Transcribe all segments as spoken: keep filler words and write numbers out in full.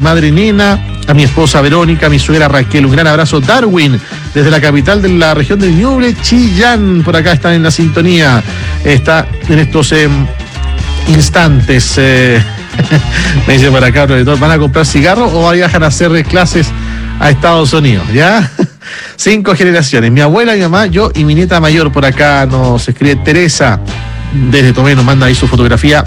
madre Nena, a mi esposa Verónica, a mi suegra Raquel. Un gran abrazo, Darwin, desde la capital de la región del Ñuble, Chillán. Por acá están en la sintonía. Está en estos eh, instantes. Eh, me dice por acá, ¿van a comprar cigarros o viajan a hacer clases a Estados Unidos? ¿Ya? Cinco generaciones. Mi abuela, mi mamá, yo y mi nieta mayor. Por acá nos escribe Teresa desde Tomé, nos manda ahí su fotografía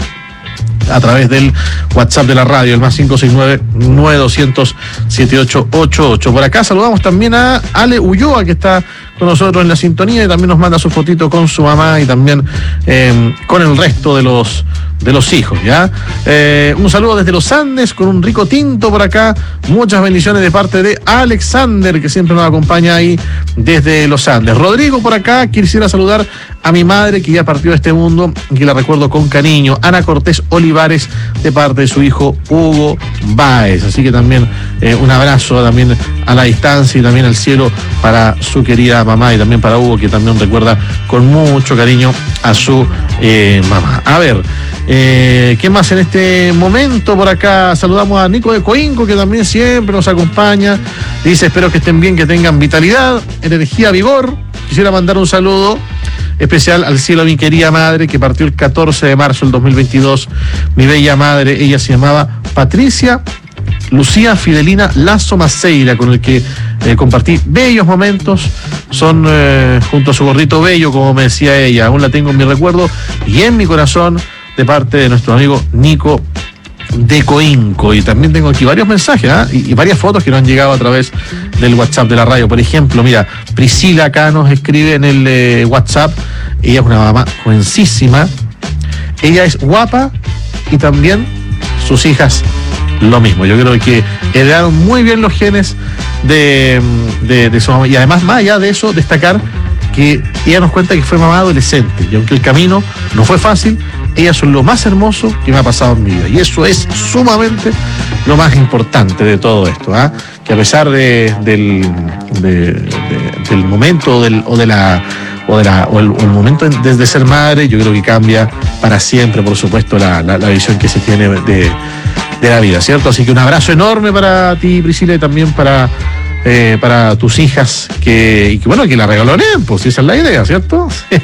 a través del WhatsApp de la radio, el más cinco seis nueve, nueve dos cero cero, siete ocho ocho ocho. Por acá saludamos también a Ale Ulloa, que está con nosotros en la sintonía y también nos manda su fotito con su mamá y también eh, con el resto de los de los hijos, ¿ya? Eh, un saludo desde los Andes con un rico tinto por acá. Muchas bendiciones de parte de Alexander, que siempre nos acompaña ahí desde los Andes. Rodrigo por acá, quisiera saludar a mi madre que ya partió de este mundo y que la recuerdo con cariño. Ana Cortés Olivares, de parte de su hijo Hugo Báez. Así que también eh, un abrazo también a la distancia y también al cielo para su querida mamá y también para Hugo, que también recuerda con mucho cariño a su eh, mamá. A ver, eh, ¿qué más en este momento? Por acá saludamos a Nico de Coinco, que también siempre nos acompaña. Dice, espero que estén bien, que tengan vitalidad, energía, vigor. Quisiera mandar un saludo especial al cielo a mi querida madre, que partió el catorce de marzo del dos mil veintidós. Mi bella madre, ella se llamaba Patricia Lucía Fidelina Lazo Maceira, con el que eh, compartí bellos momentos. Son eh, junto a su gorrito bello, como me decía ella. Aún la tengo en mi recuerdo y en mi corazón, de parte de nuestro amigo Nico de Coinco. Y también tengo aquí varios mensajes ¿eh? y, y varias fotos que nos han llegado a través del WhatsApp de la radio. Por ejemplo, mira, Priscila acá nos escribe en el eh, WhatsApp. Ella es una mamá jovencísima. Ella es guapa y también sus hijas lo mismo. Yo creo que heredaron muy bien los genes de, de, de su mamá. Y además, más allá de eso, destacar que ella nos cuenta que fue mamá adolescente. Y aunque el camino no fue fácil, ellas son lo más hermoso que me ha pasado en mi vida. Y eso es sumamente lo más importante de todo esto. ¿eh? Que a pesar de, del, de, de, del momento del, o de la... o, de la, o, el, o el momento de, de ser madre, yo creo que cambia para siempre, por supuesto, la, la, la visión que se tiene de, de la vida, ¿cierto? Así que un abrazo enorme para ti, Priscila, y también para, eh, para tus hijas, que, y que bueno, que la regalonen, pues esa es la idea, ¿cierto?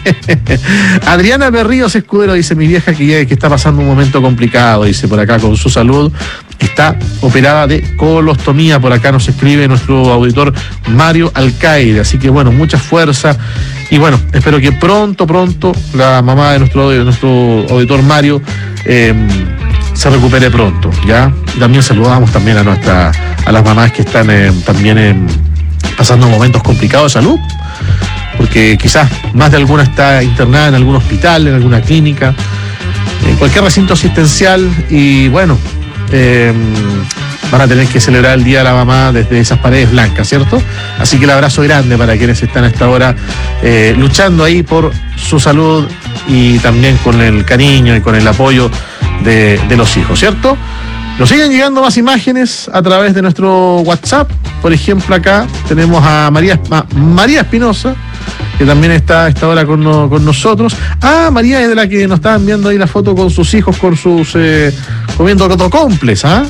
Adriana Berríos Escudero dice, mi vieja que, ya, que está pasando un momento complicado, dice por acá con su salud, está operada de colostomía. Por acá nos escribe nuestro auditor Mario Alcaide, así que bueno, mucha fuerza. Y bueno, espero que pronto, pronto la mamá de nuestro, de nuestro auditor Mario eh, se recupere pronto, ¿ya? Y también saludamos también a nuestra, a las mamás que están eh, también eh, pasando momentos complicados de salud, porque quizás más de alguna está internada en algún hospital, en alguna clínica, en cualquier recinto asistencial, y bueno, eh, van a tener que celebrar el Día de la Mamá desde esas paredes blancas, ¿cierto? Así que el abrazo grande para quienes están a esta hora eh, luchando ahí por su salud y también con el cariño y con el apoyo de, de los hijos, ¿cierto? Nos siguen llegando más imágenes a través de nuestro WhatsApp. Por ejemplo, acá tenemos a María, a María Espinosa, que también está a esta hora con, no, con nosotros. Ah, María es de la que nos estaban viendo ahí la foto con sus hijos, con sus eh, comiendo cotocomples, ¿ah?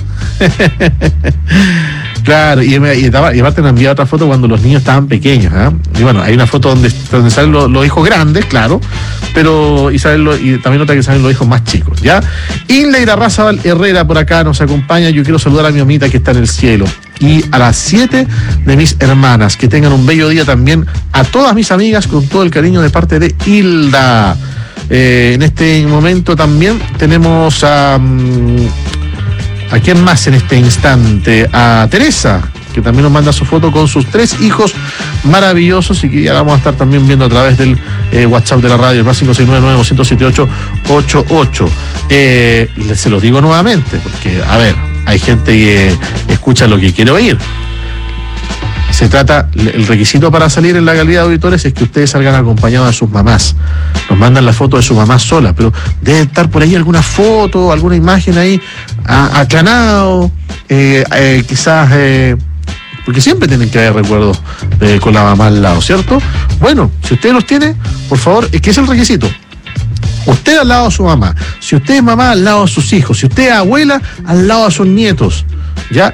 Claro, y, y, y aparte nos enviado otra foto cuando los niños estaban pequeños, ¿eh? Y bueno, hay una foto donde, donde salen los, los hijos grandes, claro, pero y, salen los, y también otra que salen los hijos más chicos, ¿ya? Inleira Razabal Herrera por acá nos acompaña. Yo quiero saludar a mi mamita que está en el cielo y a las siete de mis hermanas. Que tengan un bello día también a todas mis amigas, con todo el cariño de parte de Hilda. Eh, en este momento también tenemos a... Um, ¿A quién más en este instante? A Teresa, que también nos manda su foto con sus tres hijos maravillosos y que ya vamos a estar también viendo a través del eh, WhatsApp de la radio, el más cinco seis nueve, nueve dos siete ocho ocho ocho. Eh, se los digo nuevamente, porque, a ver, hay gente que escucha lo que quiere oír. Se trata, el requisito para salir en la calidad de auditores es que ustedes salgan acompañados de sus mamás. Nos mandan la foto de su mamá sola, pero debe estar por ahí alguna foto, alguna imagen ahí aclanado, eh, eh, quizás, eh, porque siempre tienen que haber recuerdos eh, con la mamá al lado, ¿cierto? Bueno, si usted los tiene, por favor, es que es el requisito. Usted al lado de su mamá, si usted es mamá, al lado de sus hijos, si usted es abuela, al lado de sus nietos, ¿ya?